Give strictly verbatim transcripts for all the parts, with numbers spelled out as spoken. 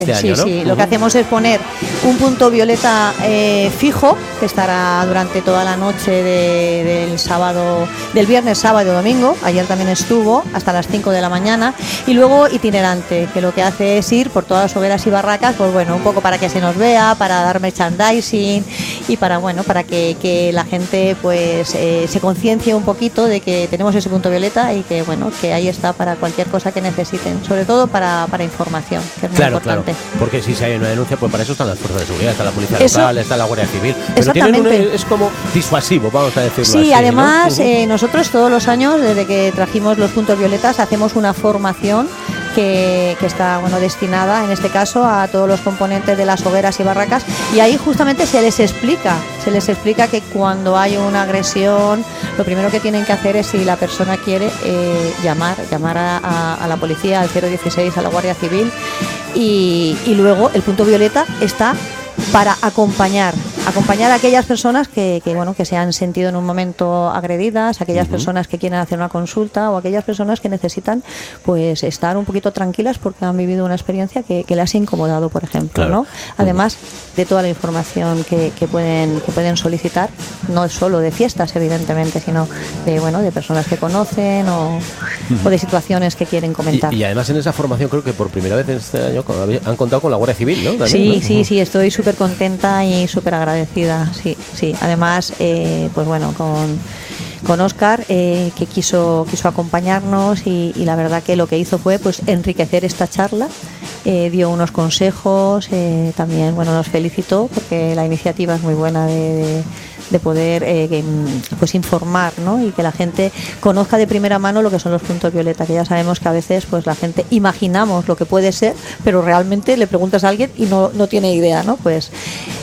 Este sí, año, ¿no? sí, Uh-huh. lo que hacemos es poner un punto violeta eh, fijo, que estará durante toda la noche de, del sábado, del viernes, sábado y domingo. Ayer también estuvo hasta las cinco de la mañana. Y luego itinerante, que lo que hace es ir por todas las hogueras y barracas, pues bueno, un poco para que se nos vea, para dar merchandising y para bueno, para que, que la gente pues eh, se conciencie un poquito de que tenemos ese punto violeta y que bueno, que ahí está para cualquier cosa que necesiten, sobre todo para, para información, que es muy Claro, importante. claro, porque si se hay una denuncia, pues para eso están las fuerzas de seguridad, está la policía Eso, local, está la Guardia Civil. Pero tienen un, es como disuasivo, vamos a decirlo así. Sí, además, ¿no? Uh-huh. eh, nosotros todos los años, desde que trajimos los puntos violetas, hacemos una formación que, que está bueno destinada, en este caso, a todos los componentes de las hogueras y barracas, y ahí justamente se les explica, se les explica que cuando hay una agresión, lo primero que tienen que hacer es, si la persona quiere, eh, llamar, llamar a, a, a la policía, al cero dieciséis, a la Guardia Civil. Y, y luego el punto violeta está para acompañar acompañar a aquellas personas que, que bueno que se han sentido en un momento agredidas, aquellas uh-huh. personas que quieren hacer una consulta o aquellas personas que necesitan pues estar un poquito tranquilas porque han vivido una experiencia que, que les ha incomodado, por ejemplo, claro. ¿no? Además de toda la información que, que pueden que pueden solicitar, no solo de fiestas evidentemente, sino de bueno de personas que conocen o, uh-huh. o de situaciones que quieren comentar. Y, y además en esa formación creo que por primera vez este año han contado con la Guardia Civil, ¿no? También, sí, ¿no? sí, sí, estoy súper contenta y súper agradecida, sí, sí. Además, eh, pues bueno, con, con Óscar, eh, que quiso, quiso acompañarnos y, y la verdad que lo que hizo fue pues enriquecer esta charla, eh, dio unos consejos, eh, también, bueno, nos felicitó porque la iniciativa es muy buena de, de de poder eh, pues informar, ¿no? Y que la gente conozca de primera mano lo que son los puntos violeta, que ya sabemos que a veces pues la gente imaginamos lo que puede ser, pero realmente le preguntas a alguien y no, no tiene idea, ¿no? Pues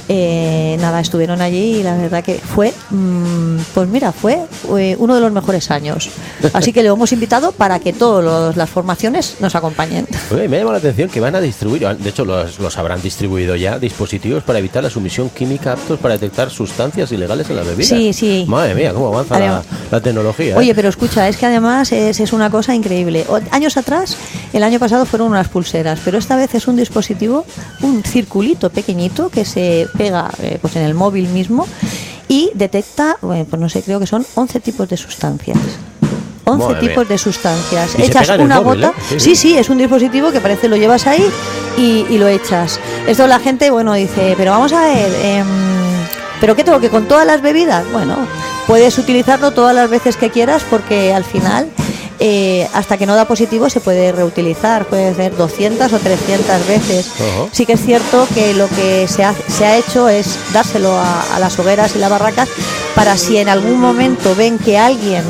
eh, nada, estuvieron allí y la verdad que fue mmm, pues mira, fue eh, uno de los mejores años, así que le hemos invitado para que todas las formaciones nos acompañen. Oye, me llama la atención que van a distribuir, de hecho los, los habrán distribuido ya, dispositivos para evitar la sumisión química aptos para detectar sustancias ilegales en las bebidas. Sí, sí. Madre mía, cómo avanza además, la, la tecnología. Oye, ¿eh? pero escucha, es que además es, es una cosa increíble. O, años atrás, el año pasado fueron unas pulseras, pero esta vez es un dispositivo, un circulito pequeñito que se pega eh, pues en el móvil mismo y detecta, bueno, pues no sé, creo que son once tipos de sustancias. once Madre tipos mía. de sustancias. Echas una móvil, gota. ¿eh? Sí, sí, sí, es un dispositivo que parece lo llevas ahí y, y lo echas. Esto la gente, bueno, dice, pero vamos a ver, eh, ¿pero qué tengo que con todas las bebidas? Bueno, puedes utilizarlo todas las veces que quieras porque al final, eh, hasta que no da positivo, se puede reutilizar. Puede ser doscientas o trescientas veces. Uh-huh. Sí que es cierto que lo que se ha, se ha hecho es dárselo a, a las hogueras y las barracas para si en algún momento ven que alguien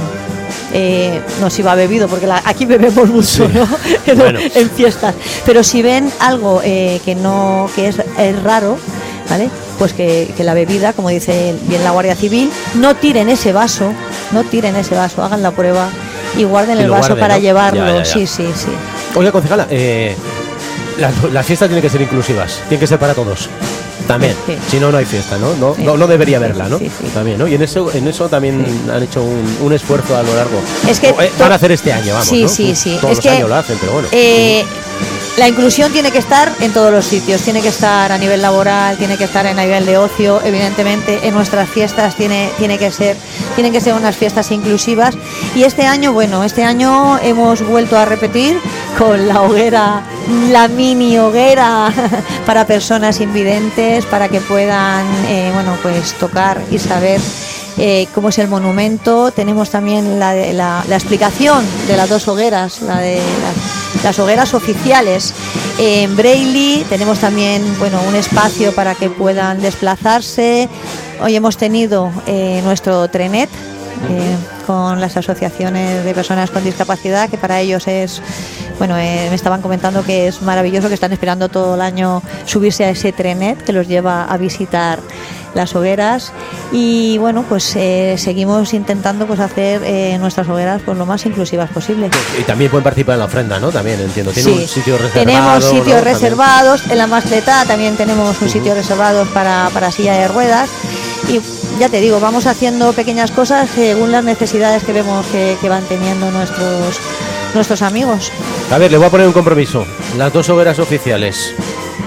Eh, no si va bebido porque la, aquí bebemos mucho, sí. ¿no? en, bueno. en fiestas, pero si ven algo eh, que no que es, es raro, ¿vale? Pues que, que la bebida, como dice bien la Guardia Civil, no tiren ese vaso, no tiren ese vaso, hagan la prueba y guarden y el vaso guarden, para ¿no? llevarlo. Ya, ya, ya. Sí, sí, sí. Oye, concejala, eh, las, las fiestas tienen que ser inclusivas, tienen que ser para todos. También, sí. Si no, no hay fiesta, ¿no? No, sí. no, no debería haberla, ¿no? Sí, sí. También, ¿no? Y en eso, en eso también sí. han hecho un, un esfuerzo a lo largo. Es que eh, van a hacer este año, vamos, sí, ¿no? Sí, sí, Todos es los que, años lo hacen, pero bueno. Eh, la inclusión tiene que estar en todos los sitios, tiene que estar a nivel laboral, tiene que estar a nivel de ocio, evidentemente en nuestras fiestas tiene, tiene que ser, tienen que ser unas fiestas inclusivas. Y este año, bueno, este año hemos vuelto a repetir con la hoguera, la mini hoguera para personas invidentes, para que puedan, eh, bueno, pues tocar y saber Eh, cómo es el monumento. Tenemos también la, la, la explicación de las dos hogueras, la de las, las hogueras oficiales eh, en braille. Tenemos también, bueno, un espacio para que puedan desplazarse. Hoy hemos tenido eh, nuestro trenet eh, con las asociaciones de personas con discapacidad, que para ellos es, bueno, eh, me estaban comentando que es maravilloso, que están esperando todo el año subirse a ese trenet que los lleva a visitar las hogueras. Y bueno, pues eh, seguimos intentando pues hacer eh, nuestras hogueras pues lo más inclusivas posible. Y también pueden participar en la ofrenda, ¿no? También entiendo. ¿Tiene sí. un sitio reservado? Tenemos sitios ¿no? reservados. En la mascleta también tenemos un uh-huh. sitio reservado para, para silla de ruedas. Y ya te digo, vamos haciendo pequeñas cosas según las necesidades que vemos que, que van teniendo nuestros nuestros amigos. A ver, le voy a poner un compromiso. Las dos hogueras oficiales